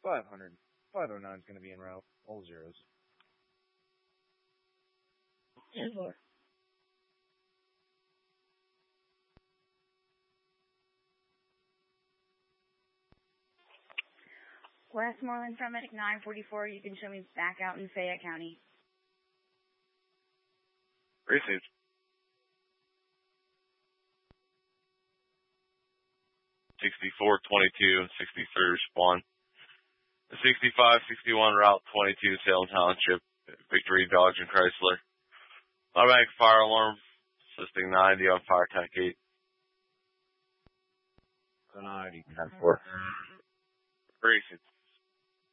500. 509 is going to be en route. All zeros. 10-4. Westmoreland from Medic 944. You can show me back out in Fayette County. Received. 6422 and 63 respond. The 6561 Route 22 Salem Township, Victory Dodge and Chrysler. Automatic fire alarm, assisting 90 on fire attack 8. 90, 10-4. Received.